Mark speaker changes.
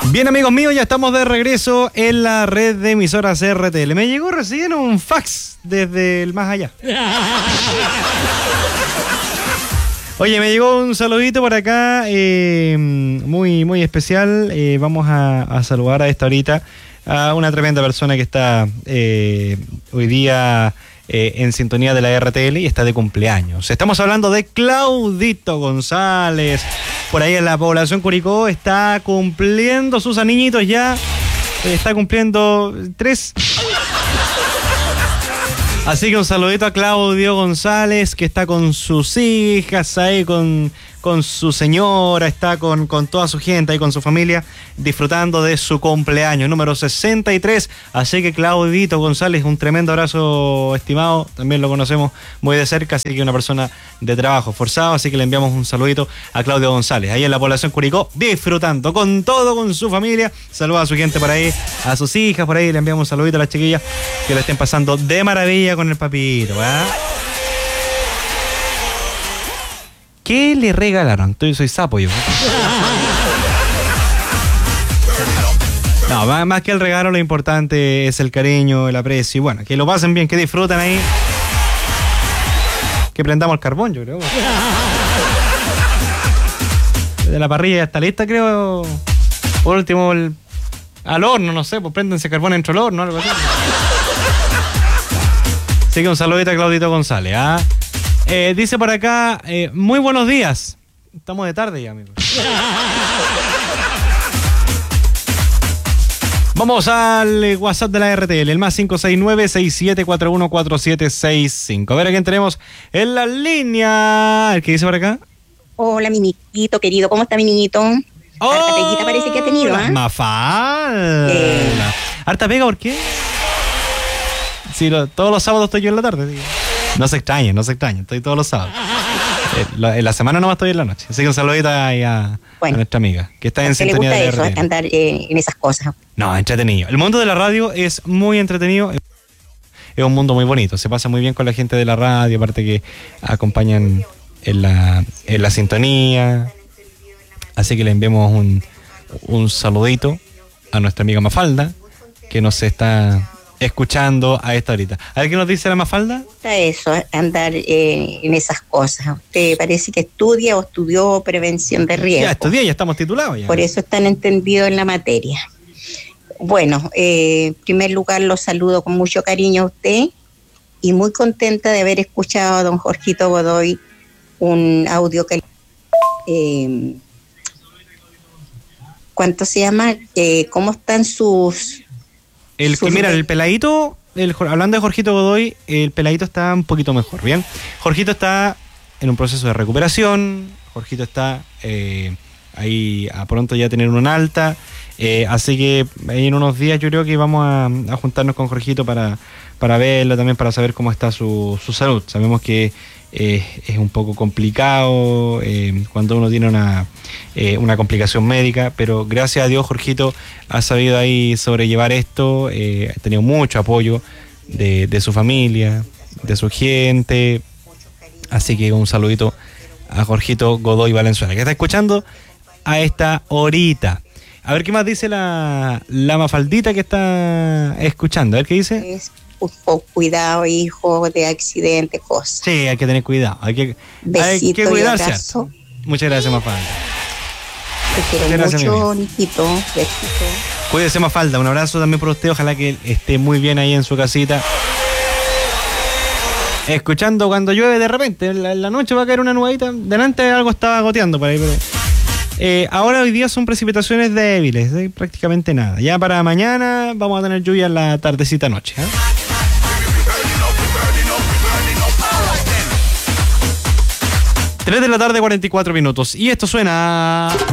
Speaker 1: Bien, amigos míos, ya estamos de regreso en la red de emisoras RTL. Me llegó recién un fax desde el más allá. Oye, me llegó un saludito por acá, muy, muy especial. Vamos a saludar a esta horita a una tremenda persona que está hoy día en sintonía de la RTL y está de cumpleaños. Estamos hablando de Claudito González. Por ahí en la población Curicó está cumpliendo sus aniñitos ya. Está cumpliendo 3. Así que un saludito a Claudio González, que está con sus hijas ahí, con su señora, está con toda su gente ahí, con su familia, disfrutando de su cumpleaños número 63. Así que Claudito González, un tremendo abrazo, estimado. También lo conocemos muy de cerca, así que una persona de trabajo forzado. Así que le enviamos un saludito a Claudio González, ahí en la población Curicó, disfrutando con todo, con su familia. Saluda a su gente por ahí, a sus hijas por ahí. Le enviamos un saludito a las chiquillas que lo estén pasando de maravilla con el papito, ¿verdad? ¿Qué le regalaron? Soy sapo yo. No, más que el regalo, lo importante es el cariño, el aprecio. Y bueno, que lo pasen bien, que disfruten ahí. Que prendamos el carbón, yo creo. De la parrilla ya está lista, creo. Por último, al horno, no sé, pues préndense carbón dentro del horno, algo así. Así que un saludito a Claudito González, ¿ah? Dice por acá, muy buenos días. Estamos de tarde ya, amigos. Vamos al WhatsApp de la RTL, el más 569-6741-4765. A ver a quién tenemos en la línea. ¿Qué dice por acá?
Speaker 2: Hola, mi niñito querido. ¿Cómo está mi niñito? Harta peguita parece que ha tenido, ¿eh?
Speaker 1: Mafalda. ¿Harta pega por qué? Sí, todos los sábados estoy yo en la tarde, tío. No se extrañen, estoy todos los sábados. En la semana nomás estoy en la noche. Así que un saludito ahí a nuestra amiga, que está en sintonía de
Speaker 2: RTL. ¿Le gusta eso, andar en esas cosas?
Speaker 1: No, entretenido. El mundo de la radio es muy entretenido. Es un mundo muy bonito. Se pasa muy bien con la gente de la radio, aparte que acompañan en la sintonía. Así que le enviamos un saludito a nuestra amiga Mafalda, que nos está escuchando a esta horita. A ver qué nos dice la Mafalda.
Speaker 2: Está eso, andar en esas cosas. Usted parece que estudia o estudió prevención de riesgo.
Speaker 1: Ya estudié, ya estamos titulados ya.
Speaker 2: Por eso están entendidos en la materia. Bueno, en primer lugar lo saludo con mucho cariño a usted y muy contenta de haber escuchado a don Jorgito Godoy un audio que... ¿cuánto se llama? ¿Cómo están sus...
Speaker 1: Mira, el peladito, hablando de Jorgito Godoy, el peladito está un poquito mejor, ¿bien? Jorgito está en un proceso de recuperación, Jorgito está ahí a pronto ya tener un alta, así que ahí en unos días yo creo que vamos a juntarnos con Jorgito para verlo, también para saber cómo está su salud. Sabemos que es un poco complicado cuando uno tiene una complicación médica, pero gracias a Dios Jorgito ha sabido ahí sobrellevar esto, ha tenido mucho apoyo de su familia, de su gente, así que un saludito a Jorgito Godoy Valenzuela, que está escuchando a esta horita. A ver qué más dice la Mafaldita que está escuchando, a ver qué dice.
Speaker 2: Cuidado, hijo, de accidente, cosas.
Speaker 1: Sí, hay que tener cuidado. Hay que cuidarse. Muchas gracias, Mafalda.
Speaker 2: Te quiero mucho, Niquito. Besito.
Speaker 1: Cuídese, Mafalda. Un abrazo también por usted. Ojalá que esté muy bien ahí en su casita. Escuchando cuando llueve de repente. En la noche va a caer una nubadita. Delante algo estaba goteando por ahí. Pero, ahora hoy día son precipitaciones débiles. Prácticamente nada. Ya para mañana vamos a tener lluvia en la tardecita noche. 3 de la tarde, 44 minutos. Y esto suena...